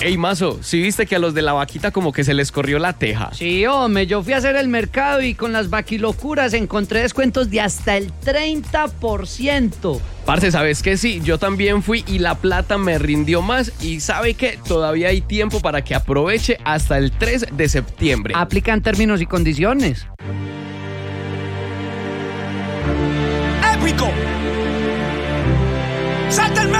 Ey, Mazo, ¿sí viste que a los de la vaquita como que se les corrió la teja? Sí, hombre, yo fui a hacer el mercado y con las vaquilocuras encontré descuentos de hasta el 30%. Parce, ¿sabes qué? Sí, yo también fui y la plata me rindió más y ¿sabe qué? Todavía hay tiempo para que aproveche hasta el 3 de septiembre. Aplican términos y condiciones. ¡Épico! ¡Salta el